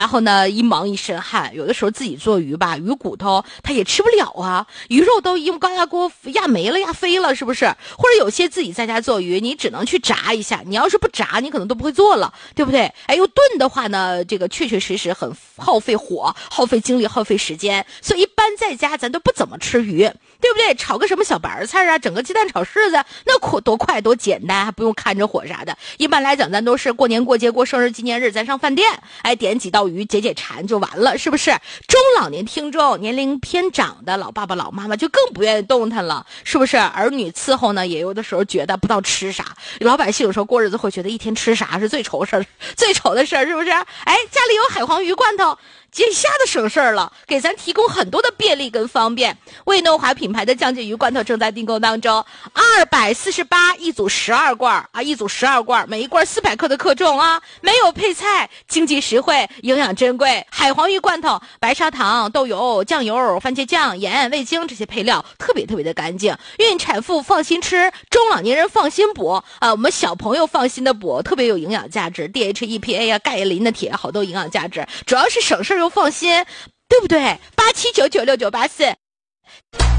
然后呢，一忙一身汗，有的时候自己做鱼吧，鱼骨头它也吃不了啊，鱼肉都用高压锅压没了、压飞了，是不是？或者有些自己在家做鱼，你只能去炸一下，你要是不炸，你可能都不会做了，对不对？哎，又炖的话呢，这个确确实实很耗费火、耗费精力、耗费时间，所以一般在家咱都不怎么吃鱼，对不对？炒个什么小白菜啊，整个鸡蛋炒柿子，那多快多简单，还不用看着火啥的。一般来讲，咱都是过年过节、过生日、纪念日，咱上饭店，哎，点几道鱼解解馋就完了，是不是？中老年听众、年龄偏长的老爸爸、老妈妈就更不愿意动弹了，是不是？儿女伺候呢，也有的时候觉得不知道吃啥。老百姓有时候过日子会觉得一天吃啥是最愁的事儿，是不是？哎，家里有海黄鱼罐头，一下子省事儿了，给咱提供很多的便利跟方便。味诺华品牌的酱蟹鱼罐头正在订购当中，248一组12罐啊，一组12罐，每一罐400克的克重啊，没有配菜，经济实惠，营养珍贵。海黄鱼罐头，白砂糖、豆油、酱油、番茄酱、盐、味精这些配料特别的干净，孕产妇放心吃，中老年人放心补啊，我们小朋友放心的补，特别有营养价值 ，DHA、EPA 啊，钙、磷的铁，好多营养价值，主要是省事又放心，对不对？87996984。